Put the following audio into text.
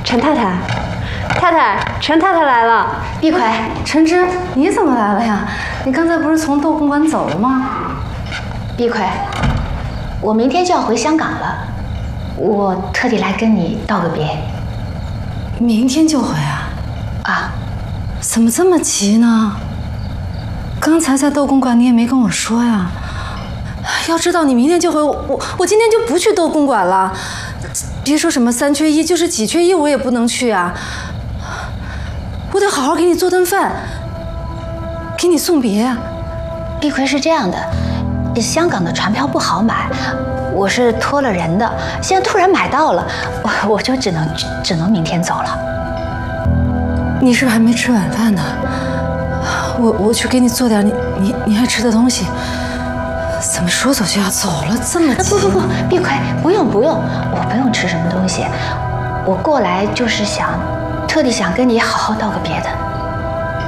陈太太，太太，陈太太来了。 碧葵， 陈芝，你怎么来了呀？你刚才不是从窦公馆走了吗？ 碧葵，我明天就要回香港了，我特地来跟你道个别。 明天就回啊？ 啊， 怎么这么急呢？刚才在窦公馆你也没跟我说呀。要知道你明天就回，我今天就不去窦公馆了。别说什么3缺1，就是几缺1我也不能去啊。我得好好给你做顿饭，给你送别啊。 碧葵是这样的，香港的船票不好买，我是托了人的，现在突然买到了，我就只能明天走了。 你是不是还没吃晚饭呢？我去给你做点你爱吃的东西。怎么说走就要走了，这么急？ 不，碧葵，不用，我不用吃什么东西，我过来就是特地想跟你好好道个别的。